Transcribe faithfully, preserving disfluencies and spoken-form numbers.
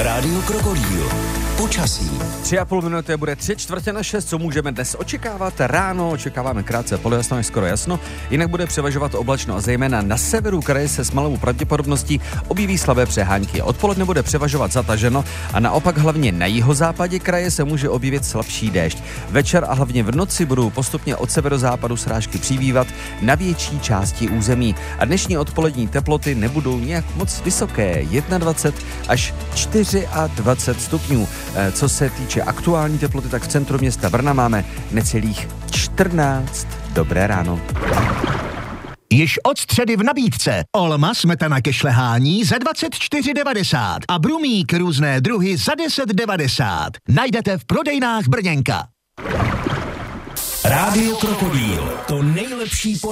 Rádio Krokodýl. Počasí. Tři a půl minuty bude tři čtvrtě na šest, co můžeme dnes očekávat. Ráno očekáváme krátce polojasno, je skoro jasno, jinak bude převažovat oblačno a zejména na severu kraje se s malou pravděpodobností objeví slabé přehánky. Odpoledne bude převažovat zataženo a naopak hlavně na jihozápadě kraje se může objevit slabší déšť. Večer a hlavně v noci budou postupně od severozápadu srážky přibývat na větší části území a dnešní odpolední teploty nebudou nějak moc vysoké, dvacet jedna až dvacet čtyři stupňů. Co se týče aktuální teploty, tak v centru města Brna máme necelých čtrnáct. Dobré ráno. Již od středy v nabídce. Olma smetana ke šlehání za dvacet čtyři devadesát a brumík různé druhy za deset devadesát. Najdete v prodejnách Brněnka. Rádio Krokodýl. To nejlepší po